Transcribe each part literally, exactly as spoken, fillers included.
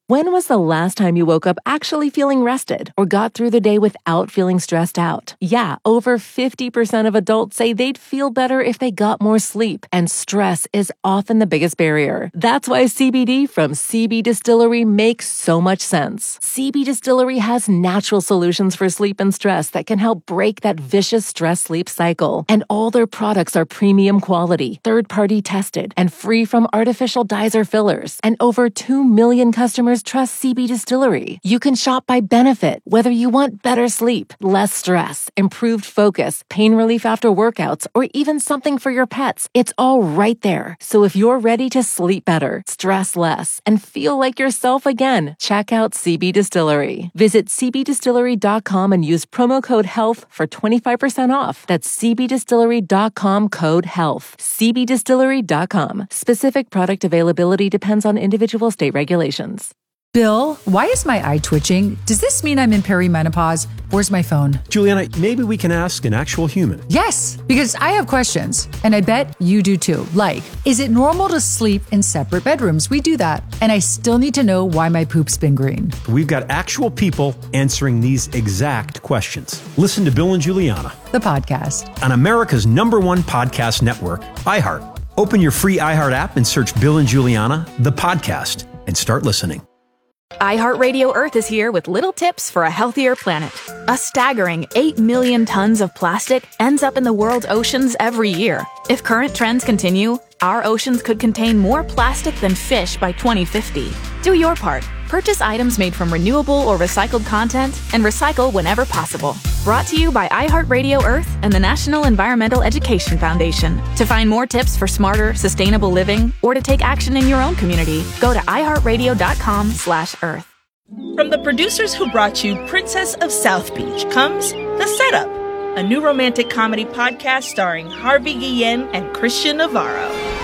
When was the last time you woke up actually feeling rested or got through the day without feeling stressed out? Yeah, over fifty percent of adults say they'd feel better if they got more sleep, and stress is often the biggest barrier. That's why C B D from C B Distillery makes so much sense. C B Distillery has natural solutions for sleep and stress that can help break that vicious stress-sleep cycle. And all their products are premium quality, third-party tested, and free from artificial dyes or fillers. And over two million customers trust C B Distillery. You can shop by benefit, whether you want better sleep, less stress, improved focus, pain relief after workouts, or even something for your pets. It's all right there. So if you're ready to sleep better, stress less, and feel like yourself again, check out C B Distillery. Visit c b distillery dot com and use promo code HEALTH for twenty-five percent off. That's c b distillery dot com code HEALTH. c b distillery dot com. Specific product availability depends on individual state regulations. Bill, why is my eye twitching? Does this mean I'm in perimenopause? Where's my phone? Juliana, maybe we can ask an actual human. Yes, because I have questions, and I bet you do too. Like, is it normal to sleep in separate bedrooms? We do that. And I still need to know why my poop's been green. We've got actual people answering these exact questions. Listen to Bill and Juliana, the podcast, on America's number one podcast network, iHeart. Open your free iHeart app and search Bill and Juliana, the podcast, and start listening. iHeartRadio Earth is here with little tips for a healthier planet. A staggering eight million tons of plastic ends up in the world's oceans every year. If current trends continue, our oceans could contain more plastic than fish by twenty fifty. Do your part. Purchase items made from renewable or recycled content and recycle whenever possible. Brought to you by iHeartRadio Earth and the National Environmental Education Foundation. To find more tips for smarter, sustainable living, or to take action in your own community, go to iHeartRadio.com slash Earth. From the producers who brought you Princess of South Beach comes The Setup, a new romantic comedy podcast starring Harvey Guillen and Christian Navarro.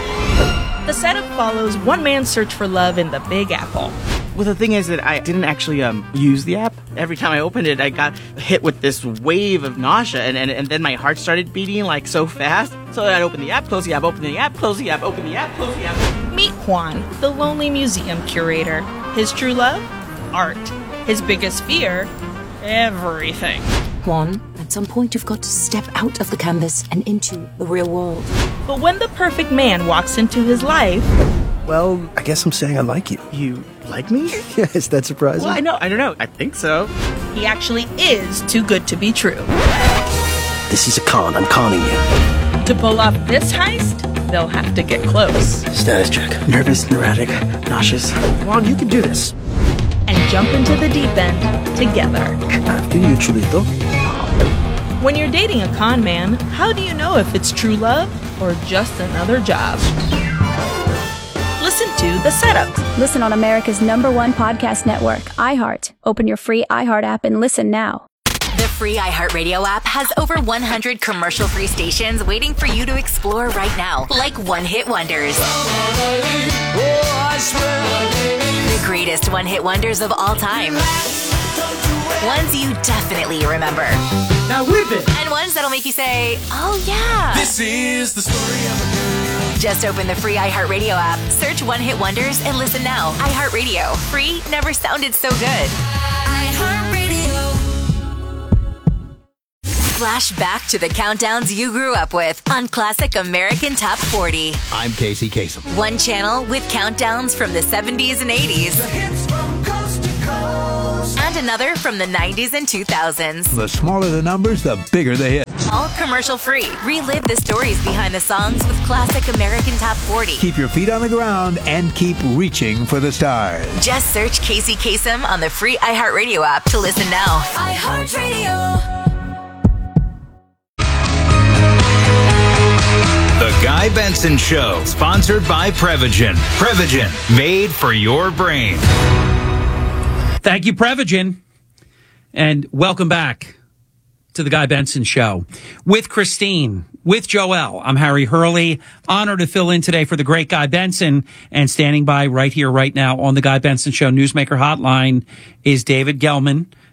The Setup follows one man's search for love in the Big Apple. Well, the thing is that I didn't actually um, use the app. Every time I opened it, I got hit with this wave of nausea, and, and, and then my heart started beating like so fast. So I'd open the app, close the app, open the app, close the app, open the app, close the app. Meet Juan, the lonely museum curator. His true love? Art. His biggest fear? Everything. Juan, at some point you've got to step out of the canvas and into the real world. But when the perfect man walks into his life... Well, I guess I'm saying I like you. You like me? Yeah, is that surprising? Well, I know, I don't know. I think so. He actually is too good to be true. This is a con. I'm conning you. To pull off this heist, they'll have to get close. Status check. Nervous, neurotic, nauseous. Juan, you can do this. And jump into the deep end together. After you, Chulito. When you're dating a con man, how do you know if it's true love or just another job? Listen to The Setup. Listen on America's number one podcast network, iHeart. Open your free iHeart app and listen now. The free iHeartRadio app has over one hundred commercial-free stations waiting for you to explore right now, like one-hit wonders. The greatest one-hit wonders of all time. Ones you definitely remember. Now whip it! And ones that'll make you say, oh yeah. This is the story of a girl. Just open the free iHeartRadio app, search One Hit Wonders, and listen now. iHeartRadio. Free never sounded so good. iHeartRadio. Flash back to the countdowns you grew up with on Classic American Top forty. I'm Casey Kasem. One channel with countdowns from the seventies and eighties. The hits from coast to coast. And another from the nineties and two thousands. The smaller the numbers, the bigger the hit. All commercial free. Relive the stories behind the songs with Classic American Top forty. Keep your feet on the ground and keep reaching for the stars. Just search Casey Kasem on the free iHeartRadio app to listen now. iHeartRadio. The Guy Benson Show, sponsored by Prevagen. Prevagen, made for your brain. Thank you, Prevagen. And welcome back to the Guy Benson Show with Christine, with Joelle. I'm Harry Hurley. Honored to fill in today for the great Guy Benson. And standing by right here, right now on the Guy Benson Show Newsmaker Hotline is David Gelman.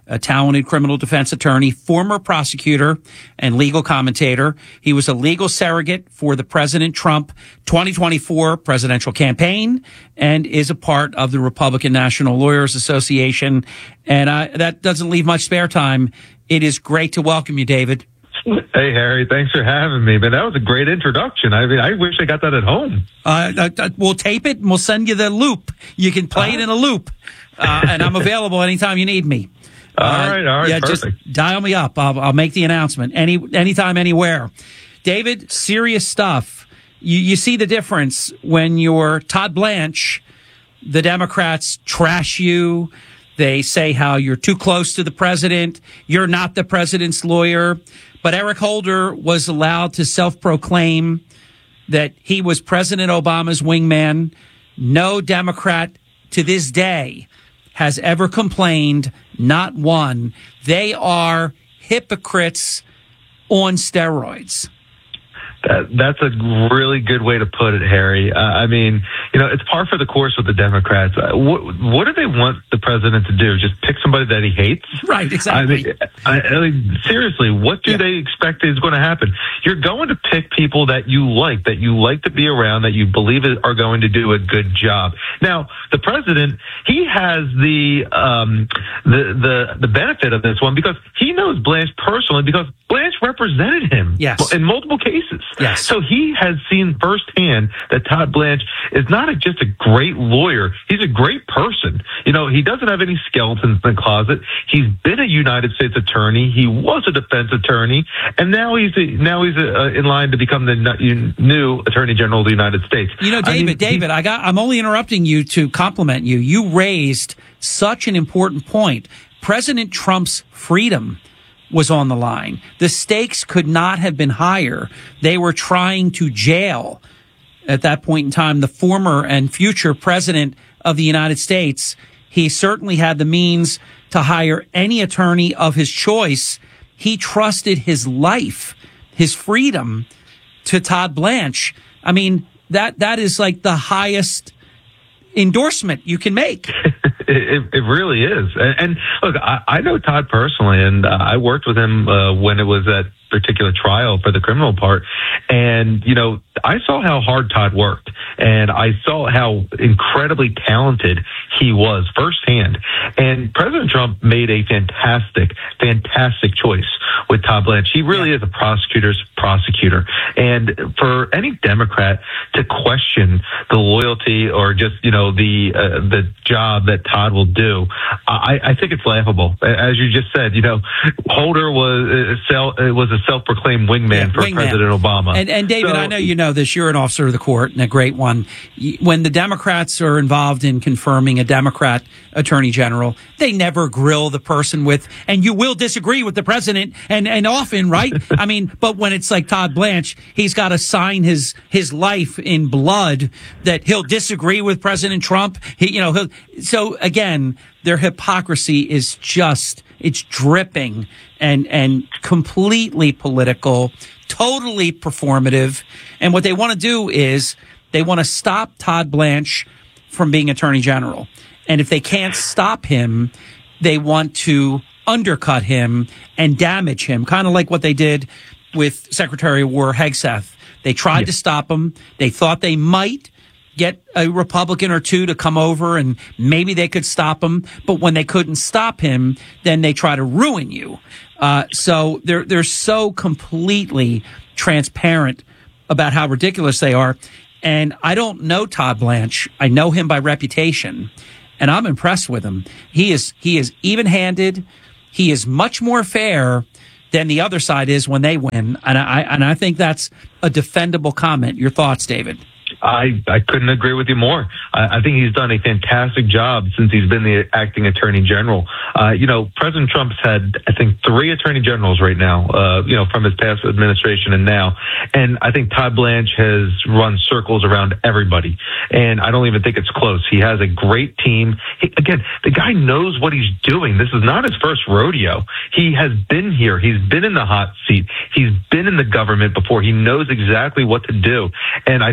a talented criminal defense attorney, former prosecutor, and legal commentator. He was a legal surrogate for the President Trump twenty twenty-four presidential campaign and is a part of the Republican National Lawyers Association. And uh, that doesn't leave much spare time. It is great to welcome you, David. Hey, Harry, thanks for having me. Man, that was a great introduction. I mean, I wish I got that at home. Uh, uh, we'll tape it and we'll send you the loop. You can play uh-huh. it in a loop. Uh, and I'm available anytime you need me. All uh, right, all right, yeah, perfect. Just dial me up. I'll, I'll make the announcement any anytime, anywhere. David, serious stuff. You, you see the difference when you're Todd Blanche. The Democrats trash you. They say how you're too close to the president. You're not the president's lawyer. But Eric Holder was allowed to self-proclaim that he was President Obama's wingman. No Democrat to this day has ever complained, not one. They are hypocrites on steroids. That, that's a really good way to put it, Harry. Uh, I mean, you know, it's par for the course with the Democrats. Uh, what, what do they want the president to do? Just pick somebody that he hates? Right, exactly. I mean, I, I mean seriously, what do yeah. they expect is going to happen? You're going to pick people that you like, that you like to be around, that you believe are going to do a good job. Now, the president, he has the um, the the the benefit of this one because he knows Blanche personally because Blanche represented him yes. in multiple cases. Yes. So he has seen firsthand that Todd Blanche is not a, just a great lawyer. He's a great person. You know, he doesn't have any skeletons in the closet. He's been a United States attorney. He was a defense attorney, and now he's a, now he's a, uh, in line to become the new Attorney General of the United States. You know, David, I mean, David, he, I got. I'm only interrupting you to compliment you. You raised such an important point. President Trump's freedom was on the line. The stakes could not have been higher. They were trying to jail, at that point in time, the former and future president of the United States. He certainly had the means to hire any attorney of his choice. He trusted his life, his freedom, to Todd Blanche. I mean, that that is like the highest endorsement you can make. It, it really is. And, and look, I, I know Todd personally, and uh, I worked with him uh, when it was that particular trial for the criminal part. And, you know, I saw how hard Todd worked, and I saw how incredibly talented he was firsthand. And President Trump made a fantastic, fantastic choice with Todd Blanche. He really yeah. is a prosecutor's prosecutor. And for any Democrat to question the loyalty or just, you know, the uh, the job that Todd will do, I, I think it's laughable. As you just said, you know, Holder was uh, self, uh, was a self-proclaimed wingman yeah, for wingman. President Obama. And, and David, so, I know you know this. You're an officer of the court and a great one. When the Democrats are involved in confirming a Democrat attorney general, they never grill the person with, and you will disagree with the president, and, and often, right? I mean, but when it's like Todd Blanche, he's got to sign his, his life in blood that he'll disagree with President Trump. He, you know, he'll, so again, their hypocrisy is just, it's dripping and, and completely political, totally performative. And what they want to do is they want to stop Todd Blanche from being attorney general. And if they can't stop him, they want to undercut him and damage him, kind of like what they did with Secretary of War Hegseth. They tried yeah. to stop him. They thought they might get a Republican or two to come over and maybe they could stop him. But when they couldn't stop him, then they try to ruin you. Uh, so they're, they're so completely transparent about how ridiculous they are. And I don't know Todd Blanche. I know him by reputation, and I'm impressed with him. He is, he is even-handed. He is much more fair than the other side is when they win. And I, and I think that's a defendable comment. Your thoughts, David? I, I couldn't agree with you more. I, I think he's done a fantastic job since he's been the acting attorney general. Uh, you know, President Trump's had, I think, three attorney generals right now, uh, you know, from his past administration and now. And I think Todd Blanche has run circles around everybody. And I don't even think it's close. He has a great team. He, again, the guy knows what he's doing. This is not his first rodeo. He has been here. He's been in the hot seat. He's been in the government before. He knows exactly what to do. And I think he's going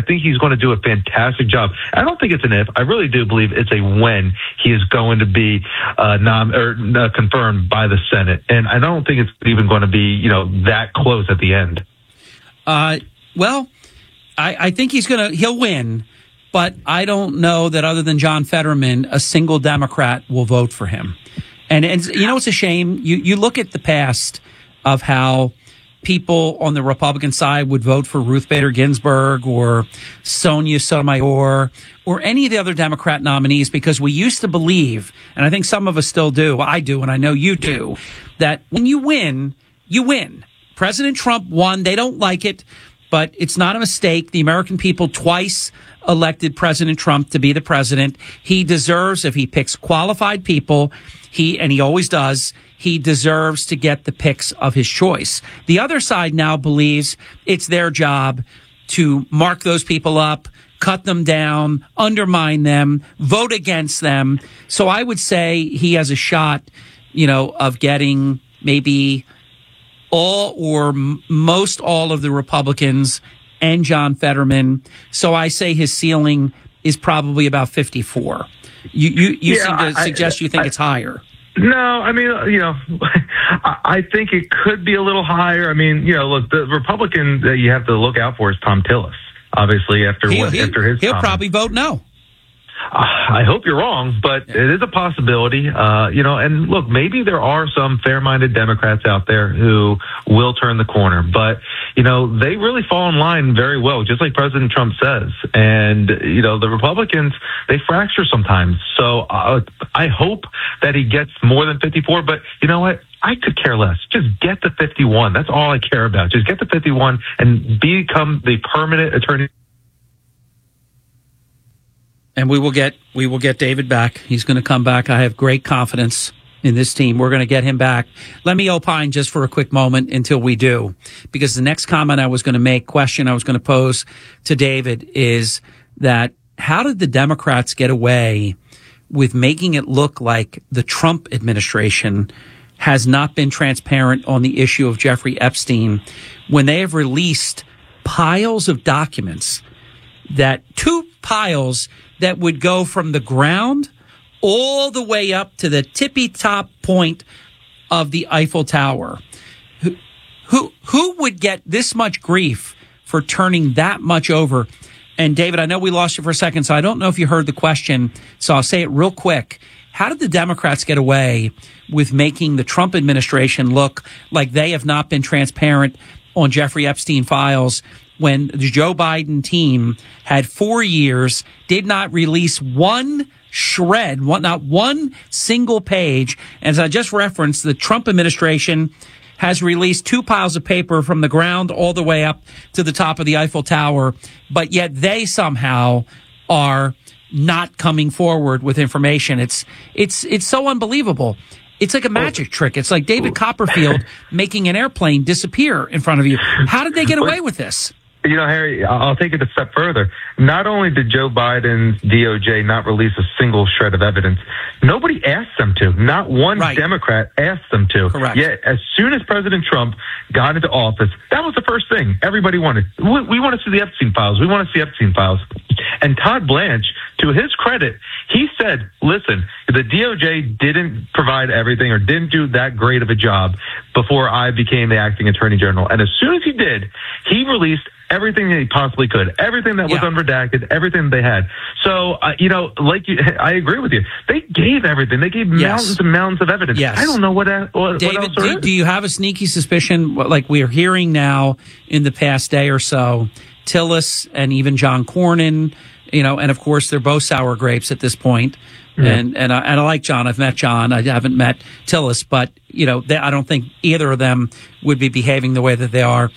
going to do a fantastic job. I don't think it's an if. I really do believe it's a when he is going to be uh, nom- or uh, confirmed by the Senate. And I don't think it's even going to be, you know, that close at the end. Uh, well, I, I think he's going to, he'll win, but I don't know that other than John Fetterman, a single Democrat will vote for him. And, and you know, it's a shame. You, you look at the past of how people on the Republican side would vote for Ruth Bader Ginsburg or Sonia Sotomayor or any of the other Democrat nominees, because we used to believe, and I think some of us still do, I do, and I know you do, that when you win, you win. President Trump won. They don't like it, but it's not a mistake. The American people twice elected President Trump to be the president. He deserves, if he picks qualified people, he, and he always does, he deserves to get the picks of his choice. The other side now believes it's their job to mark those people up, cut them down, undermine them, vote against them. So I would say he has a shot, you know, of getting maybe all or m- most all of the Republicans and John Fetterman. So I say his ceiling is probably about fifty-four. You you, you Yeah, seem to I- suggest you think I- it's higher. No, I mean, you know, I I think it could be a little higher. I mean, you know, look, the Republican that you have to look out for is Tom Tillis, obviously, after He'll, what, he'll- after his he'll comments. probably vote no. Uh, I hope you're wrong, but it is a possibility. Uh, you know, and look, maybe there are some fair-minded Democrats out there who will turn the corner, but you know, they really fall in line very well, just like President Trump says. And you know, the Republicans, they fracture sometimes. So uh, I hope that he gets more than fifty-four. But you know what? I could care less. Just get the fifty-one. That's all I care about. Just get the fifty-one and become the permanent attorney. And we will get we will get David back. He's going to come back. I have great confidence in this team. We're going to get him back. Let me opine just for a quick moment until we do, because the next comment I was going to make, question I was going to pose to David is that how did the Democrats get away with making it look like the Trump administration has not been transparent on the issue of Jeffrey Epstein when they have released piles of documents, that two piles that would go from the ground all the way up to the tippy top point of the Eiffel Tower. Who, who, who would get this much grief for turning that much over? And David, I know we lost you for a second, so I don't know if you heard the question, so I'll say it real quick. How did the Democrats get away with making the Trump administration look like they have not been transparent on Jeffrey Epstein files when the Joe Biden team had four years, did not release one shred, one, not one single page? As I just referenced, the Trump administration has released two piles of paper from the ground all the way up to the top of the Eiffel Tower, but yet they somehow are not coming forward with information. It's it's it's so unbelievable. It's like a magic trick. It's like David Copperfield making an airplane disappear in front of you. How did they get away with this? You know, Harry, I'll take it a step further. Not only did Joe Biden's D O J not release a single shred of evidence, nobody asked them to. Not one right. Democrat asked them to. Correct. Yet, as soon as President Trump got into office, that was the first thing everybody wanted. We, we want to see the Epstein files. We want to see Epstein files. And Todd Blanche, to his credit, he said, listen, the D O J didn't provide everything or didn't do that great of a job before I became the acting attorney general. And as soon as he did, he released everything that he possibly could, everything that was yeah. unredacted, everything they had. So, uh, you know, like you, I agree with you. They gave everything. They gave yes. mountains and mountains of evidence. Yes. I don't know what, what, David, what else there do, is. do you have a sneaky suspicion, like we're hearing now in the past day or so, Tillis and even John Cornyn, you know, and of course they're both sour grapes at this point. Mm-hmm. And and I, and I like John. I've met John. I haven't met Tillis, but you know, they, I don't think either of them would be behaving the way that they are.